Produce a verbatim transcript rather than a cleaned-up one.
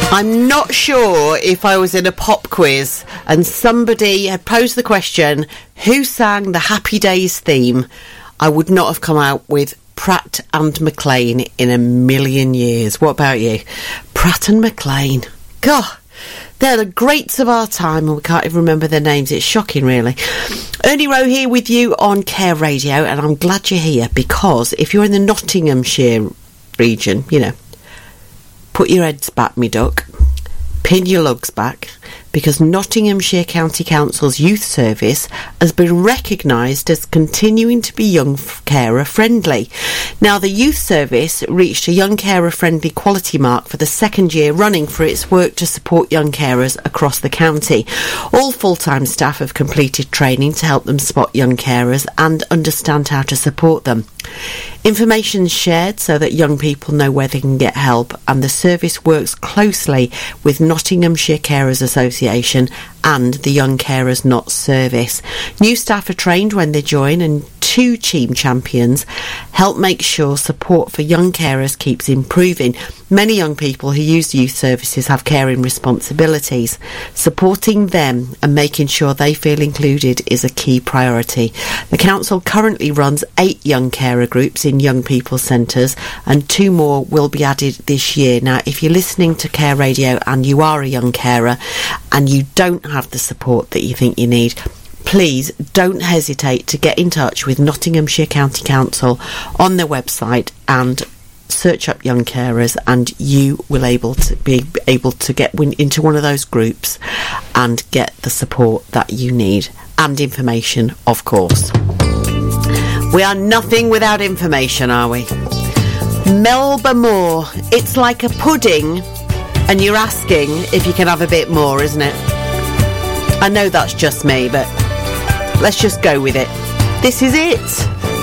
I'm not sure if I was in a pop quiz and somebody had posed the question, who sang the Happy Days theme, I would not have come out with Pratt and McLean in a million years. What about you? Pratt and McLean. God, they're the greats of our time and we can't even remember their names. It's shocking, really. Ernie Rowe here with you on Care Radio, and I'm glad you're here because if you're in the Nottinghamshire region, you know, put your heads back, me duck. Pin your lugs back, because Nottinghamshire County Council's youth service has been recognised as continuing to be young carer friendly. Now, the youth service reached a young carer friendly quality mark for the second year running for its work to support young carers across the county. All full-time staff have completed training to help them spot young carers and understand how to support them. Information is shared so that young people know where they can get help, and the service works closely with Nottinghamshire Carers Association and the Young Carers Not service. New staff are trained when they join, and two team champions help make sure support for young carers keeps improving. Many young people who use youth services have caring responsibilities. Supporting them and making sure they feel included is a key priority. The council currently runs eight young carer groups in young people centres, and two more will be added this year. Now, if you're listening to Care Radio and you are a young carer and you don't have the support that you think you need, please don't hesitate to get in touch with Nottinghamshire County Council on their website and search up young carers, and you will able to be able to get into one of those groups and get the support that you need, and information, of course. We are nothing without information, are we? Melba Moore, it's like a pudding and you're asking if you can have a bit more, isn't it? I know that's just me, but let's just go with it. This is it.